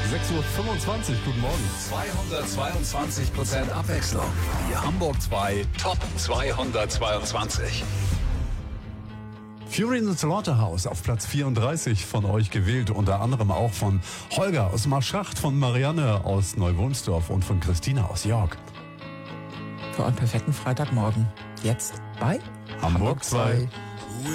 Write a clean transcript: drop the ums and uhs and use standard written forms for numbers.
6:25 Uhr, guten Morgen. 222% Abwechslung. Die Hamburg 2 Top 222. Fury in the Slaughterhouse auf Platz 34 von euch gewählt, unter anderem auch von Holger aus Marschacht, von Marianne aus Neuwohnsdorf und von Christina aus York. Für einen perfekten Freitagmorgen. Jetzt bei Hamburg 2.